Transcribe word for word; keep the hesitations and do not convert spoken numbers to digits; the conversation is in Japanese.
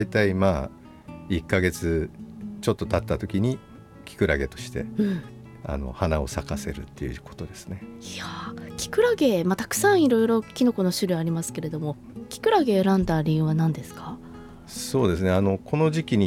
大体まあいっかげつちょっと経った時にキクラゲとして、うん、あの花を咲かせるっていうことですね。 いやキクラゲ、まあ、たくさんいろいろキノコの種類ありますけれども、キクラゲ選んだ理由は何ですか？ そうですね、あのこの時期に